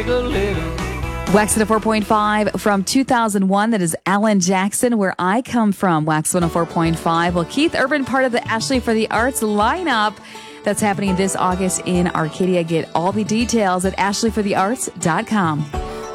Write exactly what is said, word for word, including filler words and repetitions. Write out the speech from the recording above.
take a little. Wax one oh four point five from two thousand one. That is Alan Jackson, Where I Come From. Wax one oh four point five. Well, Keith Urban, part of the Ashley for the Arts lineup that's happening this August in Arcadia. Get all the details at ashley for the arts dot com.